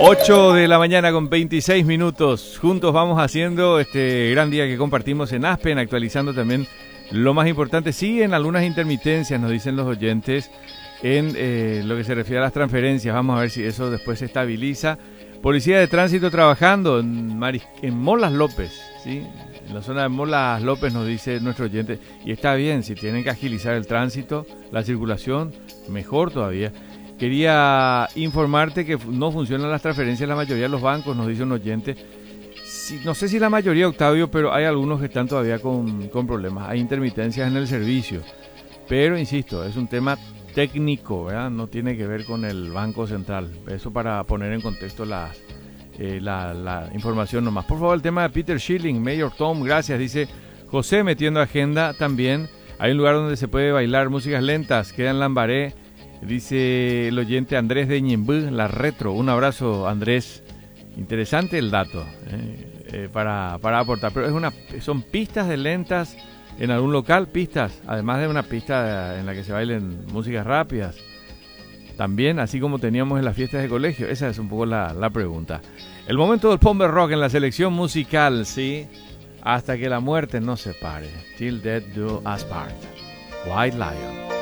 8 de la mañana con 26 minutos. Juntos vamos haciendo este gran día que compartimos en Aspen, actualizando también lo más importante. Siguen algunas intermitencias, nos dicen los oyentes, en lo que se refiere a las transferencias. Vamos a ver si eso después se estabiliza. Policía de tránsito trabajando en Molas López, ¿sí? En la zona de Molas López, nos dice nuestro oyente. Y está bien, si tienen que agilizar el tránsito, la circulación, mejor todavía. Quería informarte que no funcionan las transferencias en la mayoría de los bancos, nos dice un oyente. No sé si la mayoría, Octavio, pero hay algunos que están todavía con problemas. Hay intermitencias en el servicio. Pero, insisto, es un tema técnico, ¿verdad? No tiene que ver con el Banco Central. Eso para poner en contexto la información nomás. Por favor, el tema de Peter Schilling, Mayor Tom, gracias. Dice José, metiendo agenda también. Hay un lugar donde se puede bailar músicas lentas, queda en Lambaré. Dice el oyente Andrés de Ñembú, la retro. Un abrazo, Andrés. Interesante el dato para aportar. Pero son pistas de lentas en algún local, pistas, además de una pista en la que se bailen músicas rápidas. También, así como teníamos en las fiestas de colegio. Esa es un poco la pregunta. El momento del Pomber Rock en la selección musical, ¿sí? Hasta que la muerte nos separe. Till death do us part. White Lion.